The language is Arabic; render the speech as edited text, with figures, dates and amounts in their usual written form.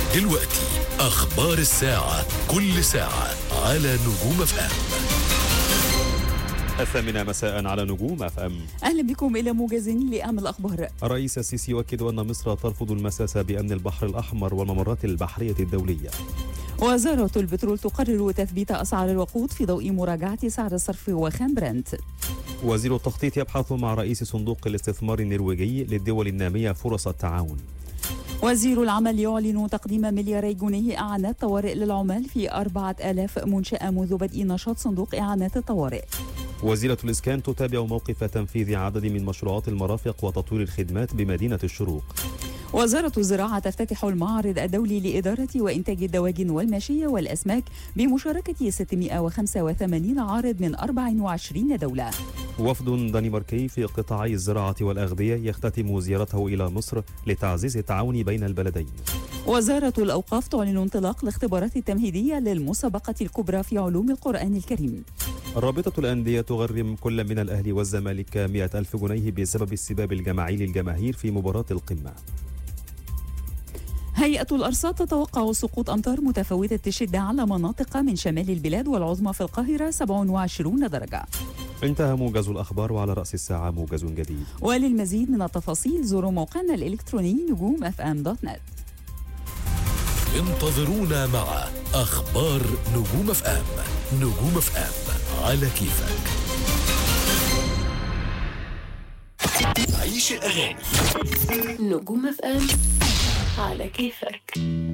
دلوقتي أخبار الساعة، كل ساعة على نجوم FM. 8 مساء على نجوم FM. أهلا بكم إلى موجز لأهم الأخبار. الرئيس السيسي يؤكد أن مصر ترفض المساس بأمن البحر الأحمر والممرات البحرية الدولية. وزارة البترول تقرر تثبيت أسعار الوقود في ضوء مراجعة سعر الصرف وخام برنت. وزير التخطيط يبحث مع رئيس صندوق الاستثمار النرويجي للدول النامية فرص التعاون. وزير العمل يعلن تقديم 2 مليار جنيه إعانات طوارئ للعمال في 4000 منشأة منذ بدء نشاط صندوق إعانات الطوارئ. وزيرة الإسكان تتابع موقف تنفيذ عدد من مشروعات المرافق وتطوير الخدمات بمدينة الشروق. وزارة الزراعة تفتتح المعرض الدولي لإدارة وإنتاج الدواجن والماشية والأسماك بمشاركة 685 عارض من 24 دولة. وفد دنماركي في قطاعي الزراعة والأغذية يختتم زيارته إلى مصر لتعزيز التعاون بين البلدين. وزارة الأوقاف تعلن انطلاق الاختبارات التمهيدية للمسابقة الكبرى في علوم القرآن الكريم. رابطة الأندية تغرم كل من الأهلي والزمالك 100,000 جنيه بسبب السباب الجماعي للجماهير في مباراة القمة. هيئة الأرصاد تتوقع سقوط أمطار متفاوتة الشدة على مناطق من شمال البلاد والعظمى في القاهرة 27 درجة. انتهى موجز الأخبار، وعلى رأس الساعة موجز جديد. وللمزيد من التفاصيل زوروا موقعنا الإلكتروني نجوم.fm.net. انتظرونا مع أخبار نجوم FM. نجوم FM على كيفك. عيش الأغاني. نجوم FM على كيفك.